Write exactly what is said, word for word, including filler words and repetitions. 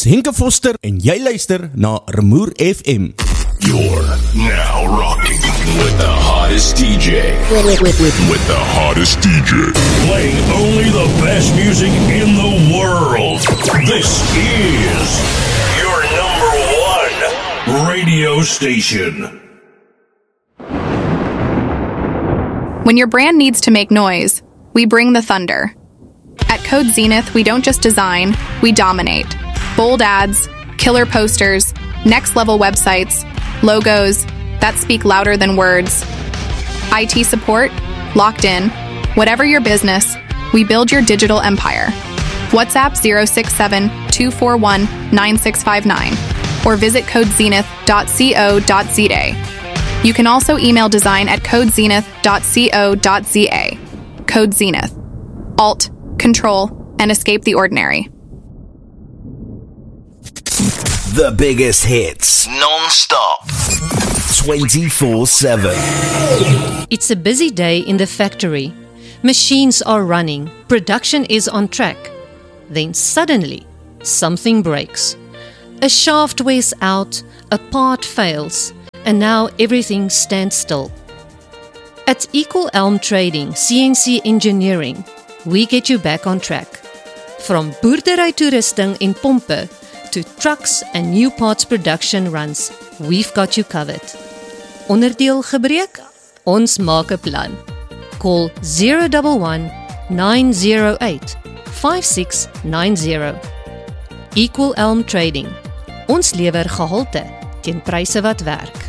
is Henke Foster en jy luister na Rumoer F M. You're now rocking with the hottest D J. With, with, with, with. With the hottest D J. Playing only the best music in the world. This is your number one radio station. When your brand needs to make noise, we bring the thunder. At Code Zenith, we don't just design, we dominate. Bold ads, killer posters, next-level websites, logos that speak louder than words. I T support, locked in. Whatever your business, we build your digital empire. WhatsApp zero six seven, two four one, nine six five nine or visit code zenith dot co dot z a. You can also email design at code zenith dot co dot z a. Code Zenith. Alt, control, and escape the ordinary. The biggest hits, non-stop, twenty-four seven. It's a busy day in the factory. Machines are running. Production is on track. Then suddenly, something breaks. A shaft wears out, a part fails, and now everything stands still. At Equal Elm Trading, C N C Engineering, we get you back on track. From boerdery toerusting en pompe to trucks and new parts production runs, we've got you covered. Onderdeel gebreek? Ons maak 'n plan. Call zero one one, nine zero eight, five six nine zero. Equal Elm Trading. Ons lewer gehalte teen pryse wat werk.